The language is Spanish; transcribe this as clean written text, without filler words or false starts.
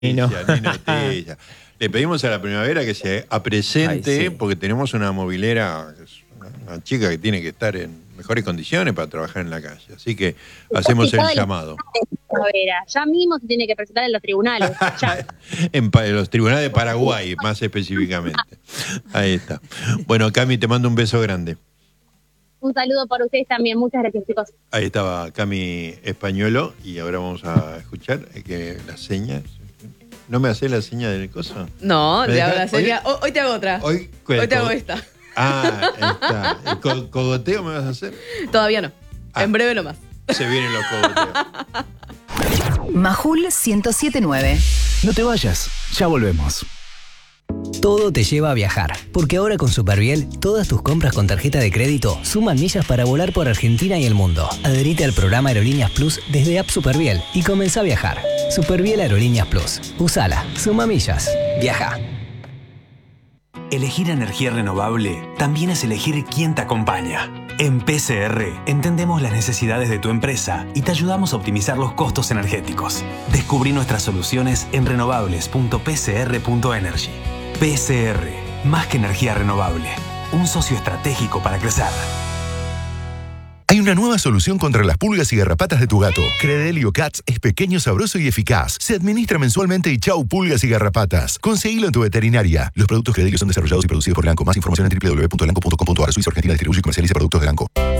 Ni noticia. Le pedimos a la primavera que se apresente, Ay, sí. porque tenemos una movilera, una chica que tiene que estar en mejores condiciones para trabajar en la calle. Así que hacemos el llamado. Ya mismo se tiene que presentar en los tribunales. Ya. En los tribunales de Paraguay, más específicamente. Ahí está. Bueno, Cami, te mando un beso grande. Un saludo para ustedes también. Muchas gracias, chicos. Ahí estaba Cami Españolo y ahora vamos a escuchar que las señas. ¿No me hacés la seña del coso? No, ¿Me te hago dejás? la seña. Hoy te hago otra. Hoy te hago esta. Ah, ahí está. ¿El cogoteo me vas a hacer? Todavía no. Ah. En breve nomás. Se vienen los cogoteos. Majul 107.9. No te vayas, ya volvemos. Todo te lleva a viajar, porque ahora con Superviel, todas tus compras con tarjeta de crédito suman millas para volar por Argentina y el mundo. Adherite al programa Aerolíneas Plus desde App Superviel y comenzá a viajar. Superviel Aerolíneas Plus. Usala, suma millas. Viaja. Elegir energía renovable también es elegir quién te acompaña. En PCR entendemos las necesidades de tu empresa y te ayudamos a optimizar los costos energéticos. Descubrí nuestras soluciones en renovables.pcr.energy. PCR, más que energía renovable, un socio estratégico para crecer. Hay una nueva solución contra las pulgas y garrapatas de tu gato. Credelio Cats es pequeño, sabroso y eficaz. Se administra mensualmente y chau pulgas y garrapatas. Conseguilo en tu veterinaria. Los productos Credelio son desarrollados y producidos por Elanco. Más información en www.elanco.com.ar. Suiza Argentina distribuye y comercializa productos de Elanco.